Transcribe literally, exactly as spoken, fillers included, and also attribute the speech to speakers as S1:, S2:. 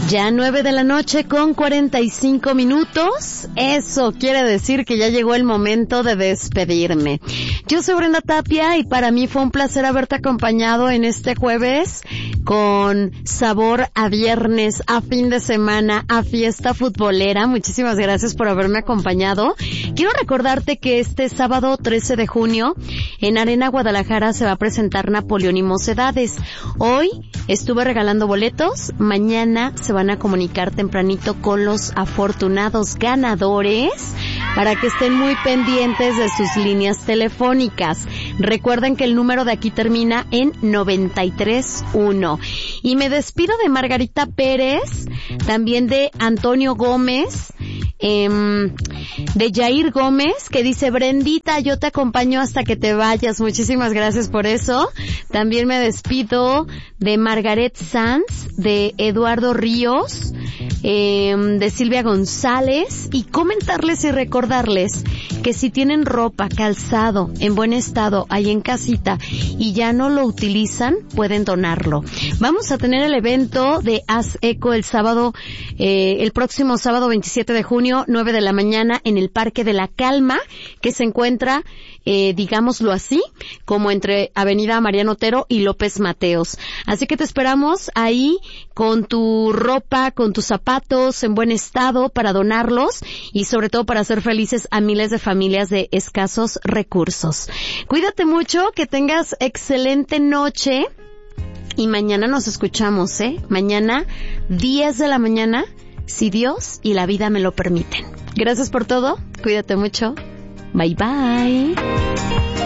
S1: Ya nueve de la noche con cuarenta y cinco minutos. Eso quiere decir que ya llegó el momento de despedirme. Yo soy Brenda Tapia y para mí fue un placer haberte acompañado en este jueves con sabor a viernes, a fin de semana, a fiesta futbolera. Muchísimas gracias por haberme acompañado. Quiero recordarte que este sábado trece de junio en Arena Guadalajara se va a presentar Napoleón y Mocedades. Hoy estuve regalando boletos, mañana se van a comunicar tempranito con los afortunados ganadores para que estén muy pendientes de sus líneas telefónicas. Recuerden que el número de aquí termina en noventa y tres uno. Y me despido de Margarita Pérez, también de Antonio Gómez, eh, de Jair Gómez, que dice: Brendita, yo te acompaño hasta que te vayas. Muchísimas gracias por eso. También me despido de Margaret Sanz, de Eduardo Ríos, eh, de Silvia González, y comentarles y recordarles que si tienen ropa, calzado en buen estado ahí en casita y ya no lo utilizan, pueden donarlo. Vamos a tener el evento de Haz Eco el sábado, eh, el próximo sábado veintisiete de junio, nueve de la mañana, en el Parque de la Calma, que se encuentra, eh, digámoslo así, como entre Avenida Mariano Otero y López Mateos. Así que te esperamos ahí con tu ropa, con tus zapatos en buen estado para donarlos y sobre todo para hacer felices a miles de familias de escasos recursos. Cuídate mucho, que tengas excelente noche y mañana nos escuchamos, ¿eh? Mañana, diez de la mañana, si Dios y la vida me lo permiten. Gracias por todo, cuídate mucho. Bye bye.